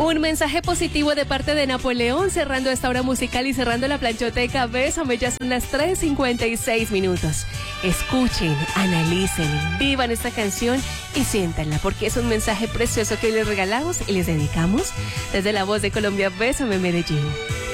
Un mensaje positivo de parte de Napoleón, cerrando esta hora musical y cerrando la planchoteca. Bésame, ya son las 3:56 minutos. Escuchen, analicen, vivan esta canción y siéntanla, porque es un mensaje precioso que les regalamos y les dedicamos desde la Voz de Colombia. Bésame, Medellín.